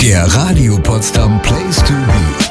Der Radio Potsdam Place to Be.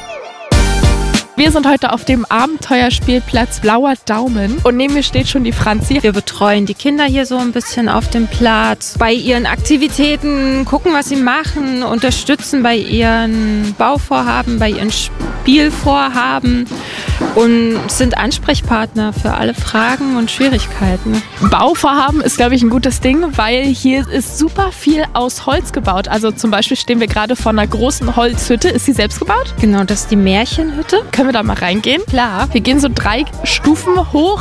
Wir sind heute auf dem Abenteuerspielplatz Blauer Daumen und neben mir steht schon die Franzi. Wir betreuen die Kinder hier so ein bisschen auf dem Platz, bei ihren Aktivitäten, gucken, was sie machen, unterstützen bei ihren Bauvorhaben, bei ihren Spielvorhaben und sind Ansprechpartner für alle Fragen und Schwierigkeiten. Bauvorhaben ist, glaube ich, ein gutes Ding, weil hier ist super viel aus Holz gebaut. Also zum Beispiel stehen wir gerade vor einer großen Holzhütte. Ist sie selbst gebaut? Genau, das ist die Märchenhütte. Können wir da mal reingehen? Klar. Wir gehen so 3 Stufen hoch.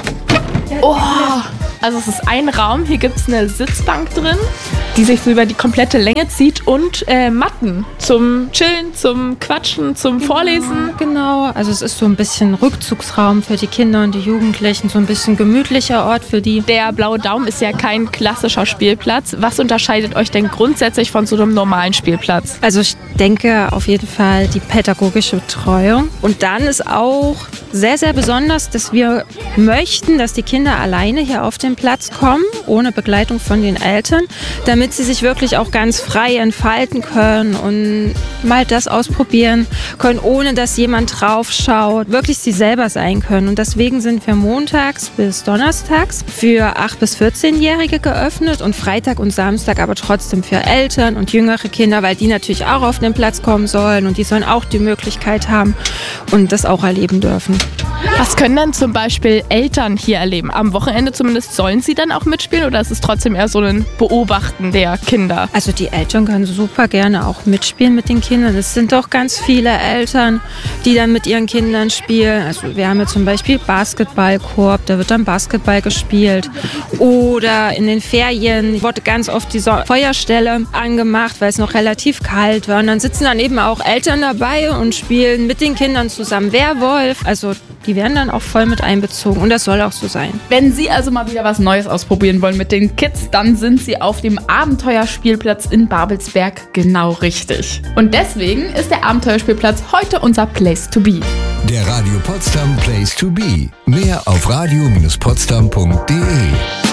Oh, also es ist ein Raum. Hier gibt es eine Sitzbank drin, die sich so über die komplette Länge zieht und Matten zum Chillen, zum Quatschen, zum Vorlesen. Genau, also es ist so ein bisschen Rückzugsraum für die Kinder und die Jugendlichen, so ein bisschen gemütlicher Ort für die. Der Blaue Daumen ist ja kein klassischer Spielplatz. Was unterscheidet euch denn grundsätzlich von so einem normalen Spielplatz? Also ich denke auf jeden Fall die pädagogische Betreuung. Und dann ist auch sehr, sehr besonders, dass wir möchten, dass die Kinder alleine hier auf den Platz kommen, ohne Begleitung von den Eltern, damit sie sich wirklich auch ganz frei entfalten können und mal das ausprobieren können, ohne dass jemand drauf schaut, wirklich sie selber sein können. Und deswegen sind wir montags bis donnerstags für 8- bis 14-Jährige geöffnet und Freitag und Samstag aber trotzdem für Eltern und jüngere Kinder, weil die natürlich auch auf den Platz kommen sollen und die sollen auch die Möglichkeit haben und das auch erleben dürfen. Was können denn zum Beispiel Eltern hier erleben? Am Wochenende zumindest, sollen sie dann auch mitspielen oder ist es trotzdem eher so ein Beobachten der Kinder? Also die Eltern können super gerne auch mitspielen mit den Kindern. Es sind doch ganz viele Eltern, die dann mit ihren Kindern spielen. Also wir haben ja zum Beispiel Basketballkorb, da wird dann Basketball gespielt. Oder in den Ferien wurde ganz oft die Feuerstelle angemacht, weil es noch relativ kalt war. Und dann sitzen dann eben auch Eltern dabei und spielen mit den Kindern zusammen Werwolf. Also die werden dann auch voll mit einbezogen und das soll auch so sein. Wenn Sie also mal wieder was Neues ausprobieren wollen mit den Kids, dann sind Sie auf dem Abenteuerspielplatz in Babelsberg genau richtig. Und deswegen ist der Abenteuerspielplatz heute unser Place to be. Der Radio Potsdam Place to Be. Mehr auf radio-potsdam.de.